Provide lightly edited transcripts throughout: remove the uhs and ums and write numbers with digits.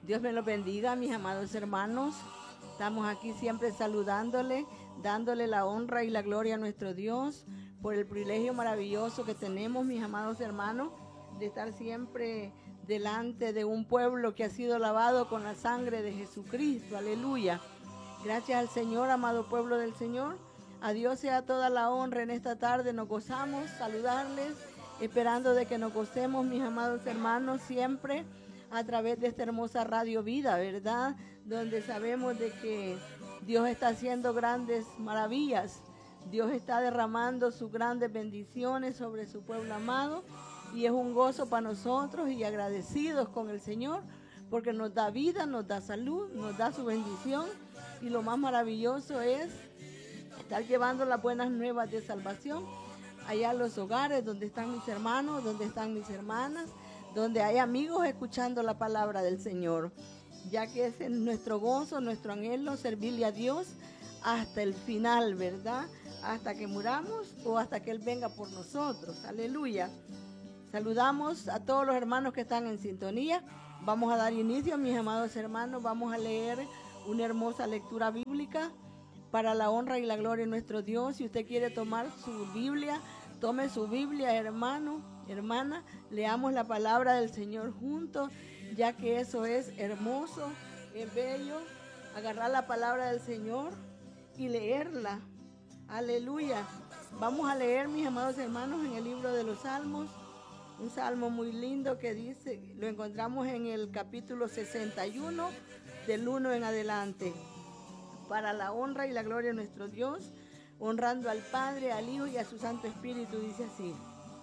Dios me los bendiga, mis amados hermanos. Estamos aquí siempre saludándole, dándole la honra y la gloria a nuestro Dios por el privilegio maravilloso que tenemos, mis amados hermanos, de estar siempre delante de un pueblo que ha sido lavado con la sangre de Jesucristo. Aleluya. Gracias al Señor, amado pueblo del Señor. A Dios sea toda la honra en esta tarde. Nos gozamos saludarles, esperando de que nos gocemos, mis amados hermanos, siempre a través de esta hermosa Radio Vida, ¿verdad? Donde sabemos de que Dios está haciendo grandes maravillas. Dios está derramando sus grandes bendiciones sobre su pueblo amado. Y es un gozo para nosotros y agradecidos con el Señor, porque nos da vida, nos da salud, nos da su bendición. Y lo más maravilloso es estar llevando las buenas nuevas de salvación allá a los hogares donde están mis hermanos, donde están mis hermanas, donde hay amigos escuchando la palabra del Señor, ya que es nuestro gozo, nuestro anhelo, servirle a Dios hasta el final, ¿verdad? Hasta que muramos o hasta que Él venga por nosotros. Aleluya. Saludamos a todos los hermanos que están en sintonía. Vamos a dar inicio, mis amados hermanos. Vamos a leer una hermosa lectura bíblica para la honra y la gloria de nuestro Dios. Si usted quiere tomar su Biblia, tome su Biblia, hermano, hermana. Leamos la palabra del Señor juntos, ya que eso es hermoso, es bello. Agarrar la palabra del Señor y leerla. Aleluya. Vamos a leer, mis amados hermanos, en el libro de los Salmos. Un salmo muy lindo que dice, lo encontramos en el capítulo 61, del 1 en adelante. Para la honra y la gloria de nuestro Dios, honrando al Padre, al Hijo y a su Santo Espíritu, dice así.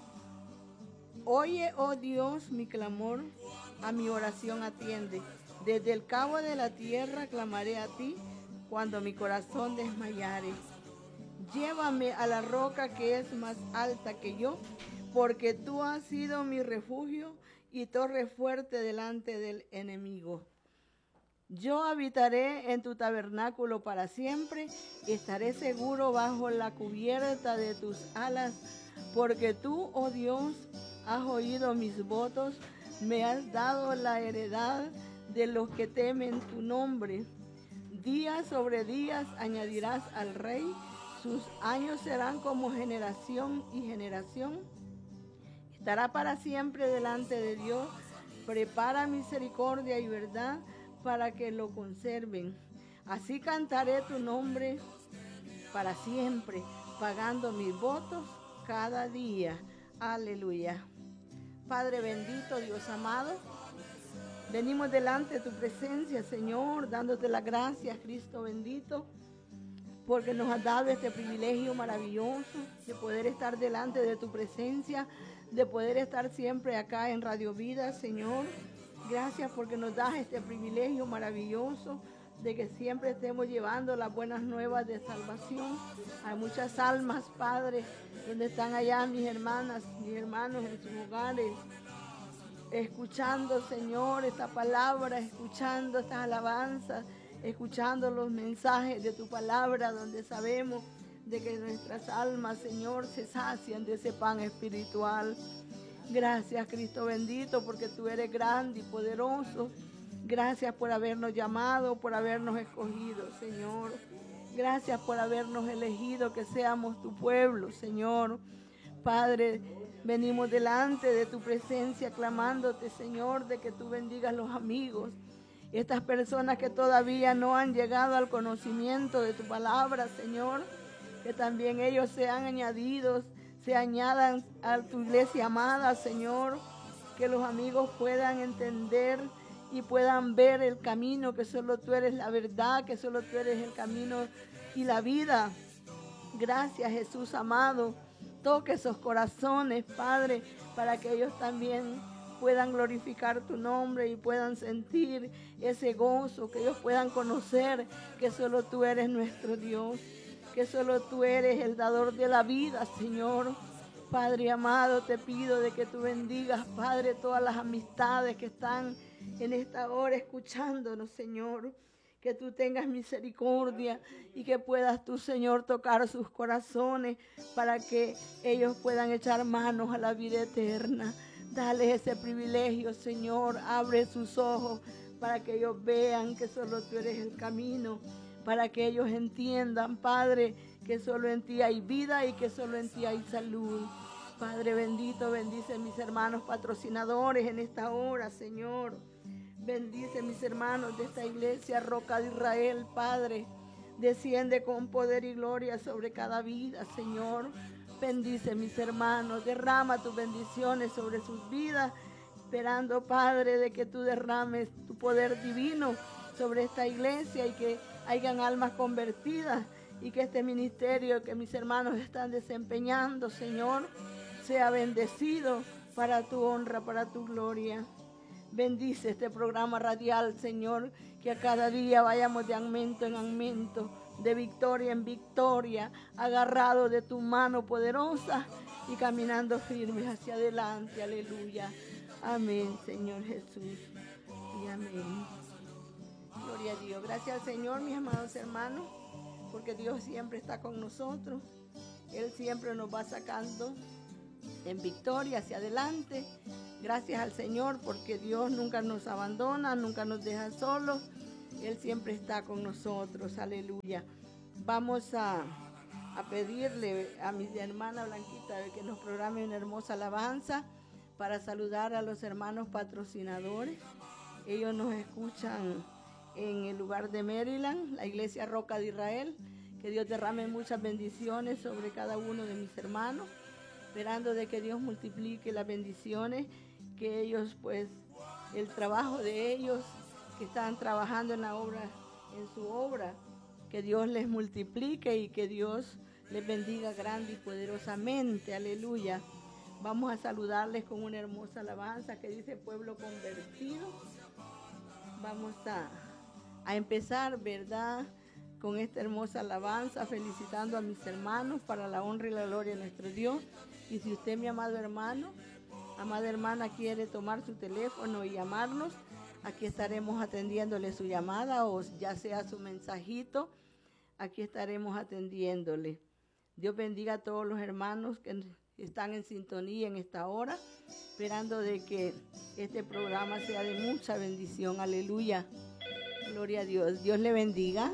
Oye, oh Dios, mi clamor, a mi oración atiende. Desde el cabo de la tierra clamaré a ti, cuando mi corazón desmayare. Llévame a la roca que es más alta que yo, porque tú has sido mi refugio y torre fuerte delante del enemigo. Yo habitaré en tu tabernáculo para siempre, estaré seguro bajo la cubierta de tus alas, porque tú, oh Dios, has oído mis votos, me has dado la heredad de los que temen tu nombre. Días sobre días añadirás al rey, sus años serán como generación y generación. Estará para siempre delante de Dios, prepara misericordia y verdad para que lo conserven. Así cantaré tu nombre para siempre, pagando mis votos cada día. Aleluya. Padre bendito, Dios amado, venimos delante de tu presencia, Señor, dándote las gracias, Cristo bendito, porque nos has dado este privilegio maravilloso de poder estar delante de tu presencia, de poder estar siempre acá en Radio Vida, Señor. Gracias porque nos das este privilegio maravilloso de que siempre estemos llevando las buenas nuevas de salvación. Hay muchas almas, Padre, donde están allá mis hermanas, mis hermanos en sus hogares, escuchando, Señor, esta palabra, escuchando estas alabanzas, escuchando los mensajes de tu palabra, donde sabemos de que nuestras almas, Señor, se sacian de ese pan espiritual. Gracias, Cristo bendito, porque tú eres grande y poderoso. Gracias por habernos llamado, por habernos escogido, Señor. Gracias por habernos elegido, que seamos tu pueblo, Señor. Padre, venimos delante de tu presencia clamándote, Señor, de que tú bendigas los amigos. Estas personas que todavía no han llegado al conocimiento de tu palabra, Señor, que también ellos sean añadidos, se añadan a tu iglesia amada, Señor, que los amigos puedan entender y puedan ver el camino, que solo tú eres la verdad, que solo tú eres el camino y la vida. Gracias, Jesús amado. Toque esos corazones, Padre, para que ellos también puedan glorificar tu nombre y puedan sentir ese gozo, que ellos puedan conocer que solo tú eres nuestro Dios, que solo tú eres el dador de la vida, Señor. Padre amado, te pido de que tú bendigas, Padre, todas las amistades que están en esta hora escuchándonos, Señor. Que tú tengas misericordia y que puedas tú, Señor, tocar sus corazones para que ellos puedan echar manos a la vida eterna. Dale ese privilegio, Señor. Abre sus ojos para que ellos vean que solo tú eres el camino. Para que ellos entiendan, Padre, que solo en ti hay vida y que solo en ti hay salud. Padre bendito, bendice a mis hermanos patrocinadores en esta hora, Señor. Bendice a mis hermanos de esta iglesia, Roca de Israel, Padre. Desciende con poder y gloria sobre cada vida, Señor. Bendice a mis hermanos, derrama tus bendiciones sobre sus vidas, esperando, Padre, de que tú derrames tu poder divino sobre esta iglesia y que hayan almas convertidas y que este ministerio que mis hermanos están desempeñando, Señor, sea bendecido para tu honra, para tu gloria. Bendice este programa radial, Señor, que a cada día vayamos de aumento en aumento, de victoria en victoria, agarrado de tu mano poderosa y caminando firmes hacia adelante. Aleluya. Amén, Señor Jesús. Y amén. Gloria a Dios. Gracias al Señor, mis amados hermanos, porque Dios siempre está con nosotros. Él siempre nos va sacando en victoria hacia adelante. Gracias al Señor, porque Dios nunca nos abandona, nunca nos deja solos. Él siempre está con nosotros. Aleluya. Vamos a pedirle a mi hermana Blanquita que nos programe una hermosa alabanza para saludar a los hermanos patrocinadores. Ellos nos escuchan en el lugar de Maryland, la iglesia Roca de Israel. Que Dios derrame muchas bendiciones sobre cada uno de mis hermanos, esperando de que Dios multiplique las bendiciones, que ellos, pues, el trabajo de ellos, que están trabajando en la obra, en su obra, que Dios les multiplique y que Dios les bendiga grande y poderosamente. Aleluya. Vamos a saludarles con una hermosa alabanza que dice Pueblo Convertido. Vamos a empezar, ¿verdad?, con esta hermosa alabanza, felicitando a mis hermanos para la honra y la gloria de nuestro Dios. Y si usted, mi amado hermano, amada hermana, quiere tomar su teléfono y llamarnos, aquí estaremos atendiéndole su llamada o ya sea su mensajito, aquí estaremos atendiéndole. Dios bendiga a todos los hermanos que están en sintonía en esta hora, esperando de que este programa sea de mucha bendición. Aleluya. Gloria a Dios. Dios le bendiga.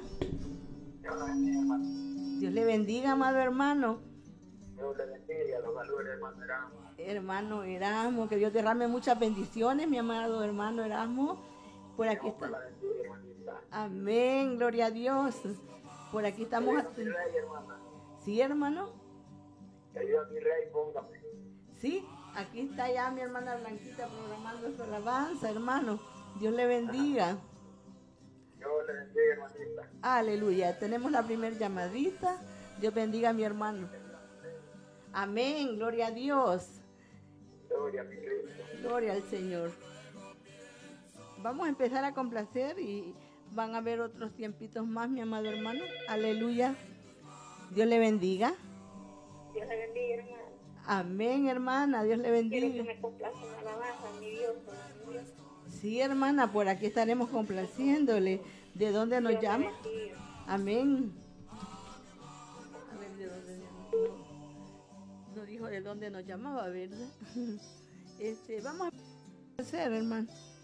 Dios le bendiga, amado hermano. Dios le bendiga, los valores, hermano Erasmo. Hermano Erasmo, que Dios derrame muchas bendiciones, mi amado hermano Erasmo. Por aquí está. Amén, gloria a Dios. Por aquí estamos. Sí, hermano. Que ayuda a mi rey, póngame. Sí, aquí está ya mi hermana Blanquita programando su alabanza, hermano. Dios le bendiga. Dios le bendiga, hermanita. Aleluya. Tenemos la primera llamadita. Dios bendiga a mi hermano. Amén. Gloria a Dios. Gloria a mi Cristo. Gloria al Señor. Vamos a empezar a complacer y van a haber otros tiempitos más, mi amado hermano. Aleluya. Dios le bendiga. Dios le bendiga, hermano. Amén, hermana. Dios le bendiga. Quiero que me complazca una alabanza, mi Dios, mi Dios. Sí, hermana, por aquí estaremos complaciéndole. ¿De dónde nos llama? Amén. A ver, ¿de dónde? No dijo de dónnde nos llamaba, ¿verdad? Vamos a hacer, hermano.